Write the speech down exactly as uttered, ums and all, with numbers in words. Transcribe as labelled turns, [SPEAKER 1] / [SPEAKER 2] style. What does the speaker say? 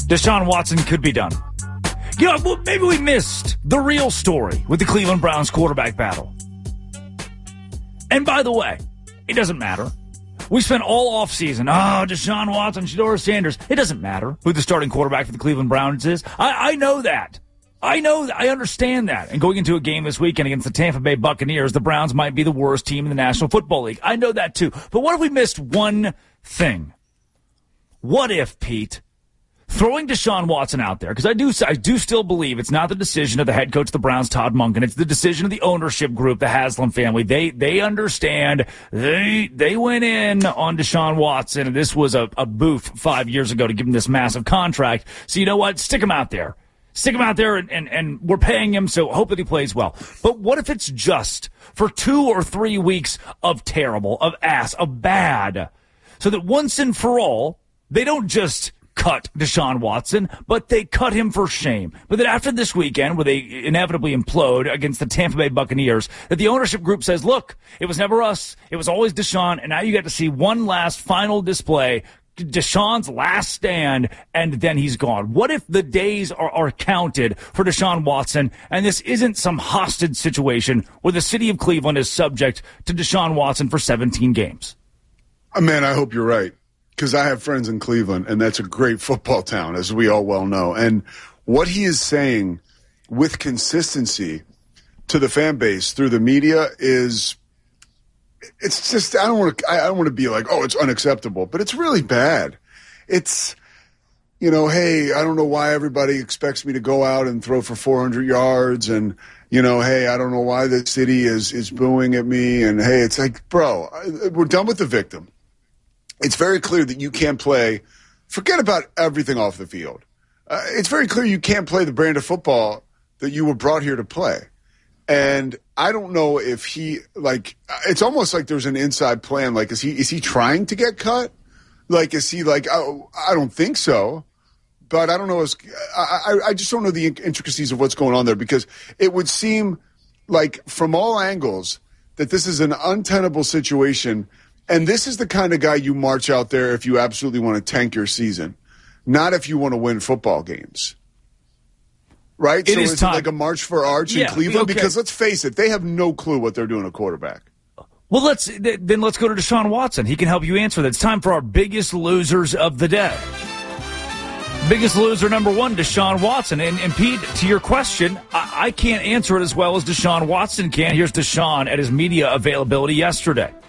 [SPEAKER 1] Deshaun Watson could be done. You know, well, maybe we missed the real story with the Cleveland Browns quarterback battle. And by the way, it doesn't matter. We spent all offseason, oh, Deshaun Watson, Shedeur Sanders. It doesn't matter who the starting quarterback for the Cleveland Browns is. I, I know that. I know that. I understand that. And going into a game this weekend against the Tampa Bay Buccaneers, the Browns might be the worst team in the National Football League. I know that too. But what if we missed one thing? What if, Pete, throwing Deshaun Watson out there, because I do I do still believe it's not the decision of the head coach of the Browns, Todd Monken. It's the decision of the ownership group, the Haslam family. They they understand. They they went in on Deshaun Watson, and this was a, a boof five years ago to give him this massive contract. So you know what? Stick him out there. Stick him out there, and, and, and we're paying him, so hope that he plays well. But what if it's just for two or three weeks of terrible, of ass, of bad, so that once and for all, they don't just cut Deshaun Watson, but they cut him for shame. But that after this weekend, where they inevitably implode against the Tampa Bay Buccaneers, that the ownership group says, look, it was never us. It was always Deshaun, and now you get to see one last final display, Deshaun's last stand, and then he's gone. What if the days are, are counted for Deshaun Watson, and this isn't some hostage situation where the city of Cleveland is subject to Deshaun Watson for seventeen games?
[SPEAKER 2] Oh, man, I hope you're right. Because I have friends in Cleveland, and that's a great football town, as we all well know. And what he is saying with consistency to the fan base through the media is, it's just, I don't want to, I don't want to be like, oh, it's unacceptable, but it's really bad. It's, you know, hey, I don't know why everybody expects me to go out and throw for four hundred yards, and, you know, hey, I don't know why the city is, is booing at me, and hey, it's like, bro, we're done with the victim. It's very clear that you can't play, forget about everything off the field. Uh, it's very clear you can't play the brand of football that you were brought here to play. And I don't know if he, like, it's almost like there's an inside plan. Like, is he is he trying to get cut? Like, is he like, oh, I don't think so. But I don't know. I, I just don't know the intricacies of what's going on there, because it would seem like from all angles that this is an untenable situation. And this is the kind of guy you march out there if you absolutely want to tank your season, not if you want to win football games. Right?
[SPEAKER 1] It
[SPEAKER 2] so
[SPEAKER 1] is
[SPEAKER 2] it's
[SPEAKER 1] time.
[SPEAKER 2] like a march for Arch
[SPEAKER 1] yeah,
[SPEAKER 2] in Cleveland,
[SPEAKER 1] okay.
[SPEAKER 2] Because let's face it, they have no clue what they're doing at quarterback.
[SPEAKER 1] Well, let's then let's go to Deshaun Watson. He can help you answer that. It's time for our biggest losers of the day. Biggest loser number one, Deshaun Watson. And, and Pete, to your question, I, I can't answer it as well as Deshaun Watson can. Here's Deshaun at his media availability yesterday.